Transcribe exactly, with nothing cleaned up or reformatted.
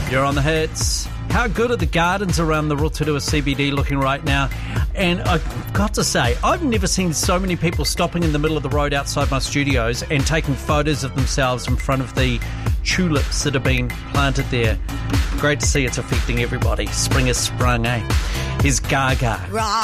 You're on the hits. How good are the gardens around the Rotorua C B D looking right now? And I've got to say, I've never seen so many people stopping in the middle of the road outside my studios and taking photos of themselves in front of the tulips that have been planted there. Great to see it's affecting everybody. Spring has sprung, eh? Here's Gaga.